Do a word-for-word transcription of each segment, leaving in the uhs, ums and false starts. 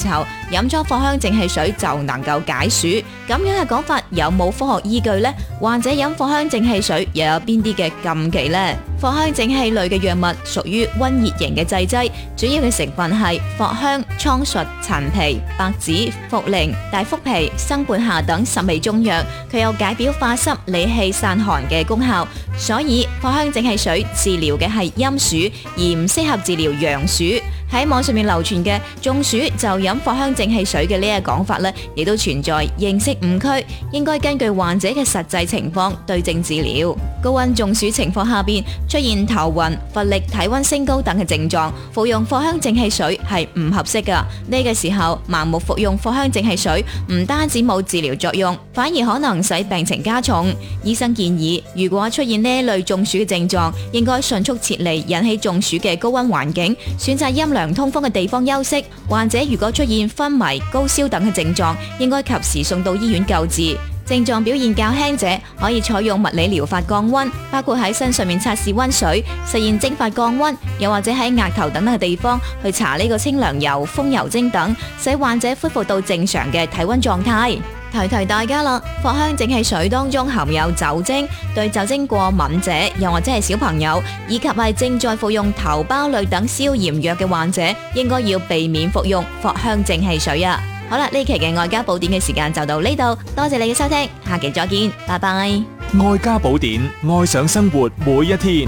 時候飲咗藿香正氣水就能夠解暑，咁樣嘅講法有冇科學依據呢？患者飲藿香正氣水又有邊啲嘅禁忌呢？藿香正氣類嘅藥物屬於溫熱型嘅製劑，主要嘅成分係藿香、蒼術、陳皮、白芷、茯苓、大腹皮、生半夏等十味中藥，佢有解表化濕、理氣散寒嘅功效，所以藿香正氣水治療嘅係陰暑，而唔適合治療陽暑。喺網上面流傳嘅中暑就飲藿香正氣水嘅呢個講法呢，亦都存在認識誤區，應該根據患者嘅實際情況對症治療。高溫中暑情況下邊出現頭暈、乏力、體溫升高等嘅症狀，服用藿香正氣水係唔合適噶。呢個時候盲目服用藿香正氣水，唔單止冇治療作用，反而可能使病情加重。醫生建議，如果出現呢一類中暑嘅症狀，應該迅速撤離引起中暑嘅高溫環境，選擇陰涼通風嘅地方休息。患者如果出現昏迷、高燒等嘅症狀，應該及時送到醫院救治。症狀表現較輕者，可以採用物理療法降溫，包括喺身上面測試溫水，實現蒸發降溫，又或者喺額頭等等嘅地方去搽呢個清涼油、風油精等，使患者恢復到正常嘅體溫狀態。提提大家啦，藿香正氣水當中含有酒精，對酒精過敏者，又或者係小朋友，以及係正在服用頭孢類等消炎藥嘅患者，應該要避免服用藿香正氣水啊！好啦，呢期嘅愛家寶典嘅時間就到呢度，多謝你嘅收聽，下期再見，拜拜。 愛家寶典，愛上生活每一天。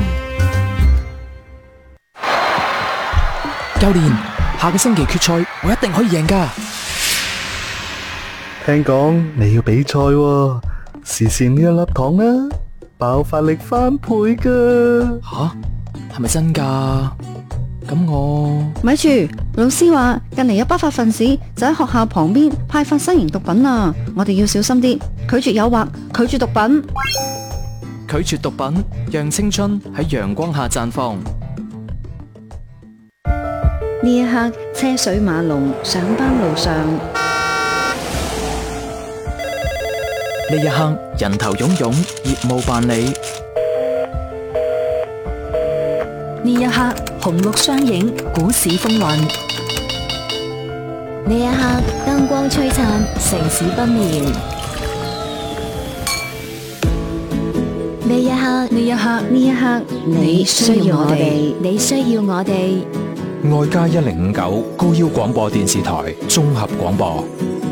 教練，下個星期決賽我一定可以贏㗎。 聽講你要比賽喎，試試呢一粒糖啊，爆發力翻倍㗎。 吓，係咪真㗎？咁我咪住，老師話近嚟有不法分子就喺學校旁邊派發新型毒品啊！我哋要小心啲，拒絕誘惑，拒絕毒品， 拒絕毒品，讓青春喺陽光下綻放。 呢一刻車水馬龍，上班路上， 呢一刻人頭湧湧，業務辦理。 呢一刻紅綠相映，股市風雲。 呢一刻燈光璀璨，城市不眠。呢一刻， 呢一刻， 呢一刻，你需要我哋， 你需要我哋。 愛家一零五九高腰廣播電視台綜合廣播。